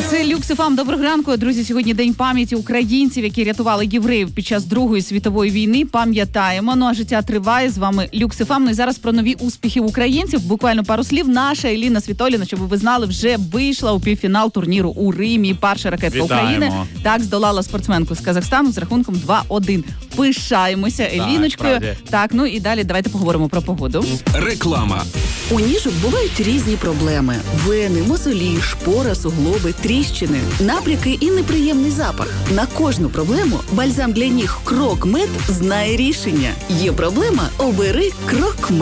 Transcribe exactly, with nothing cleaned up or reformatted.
Це Люкс еф ем. Доброго ранку, друзі. Сьогодні день пам'яті українців, які рятували євреїв під час Другої світової війни. Пам'ятаємо. Ну а життя триває. З вами Люкс еф ем. Ну і зараз про нові успіхи українців. Буквально пару слів. Наша Еліна Світоліна, щоб ви знали, вже вийшла у півфінал турніру у Римі. Перша ракетка Вітаємо. України так здолала спортсменку з Казахстану з рахунком два один. Пишаємося Еліночкою. Так, так, ну і далі давайте поговоримо про погоду. Реклама. У ніжок бувають різні проблеми: вени, мозолі, шпора, суглоби, тріщини, набряки і неприємний запах. На кожну проблему бальзам для ніг Крок Мед знає рішення. Є проблема – обери Крок Мед.